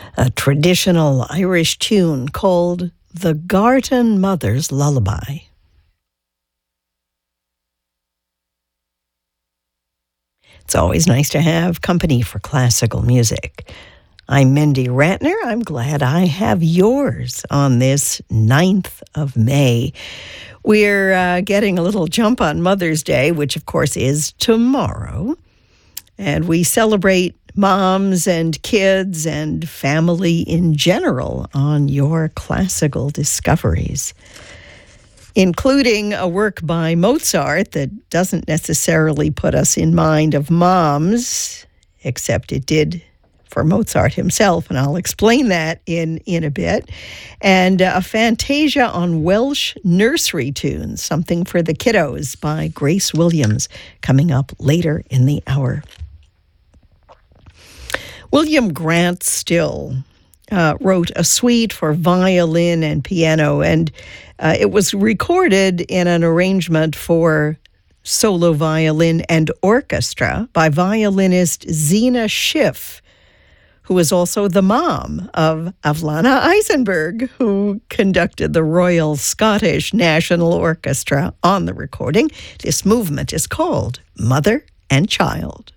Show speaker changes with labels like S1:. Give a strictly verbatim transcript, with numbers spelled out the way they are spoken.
S1: a traditional Irish tune called The Garden Mother's Lullaby. It's always nice to have company for classical music. I'm Mindy Ratner. I'm glad I have yours on this ninth of May. We're uh, getting a little jump on Mother's Day, which of course is tomorrow. And we celebrate moms and kids and family in general on your classical discoveries, including a work by Mozart that doesn't necessarily put us in mind of moms, except it did for Mozart himself, and I'll explain that in, in a bit, and uh, a Fantasia on Welsh nursery tunes, something for the kiddos by Grace Williams, coming up later in the hour. William Grant Still uh, wrote a suite for violin and piano, and uh, it was recorded in an arrangement for solo violin and orchestra by violinist Zena Schiff, who is also the mom of Avlana Eisenberg, who conducted the Royal Scottish National Orchestra on the recording. This movement is called Mother and Child.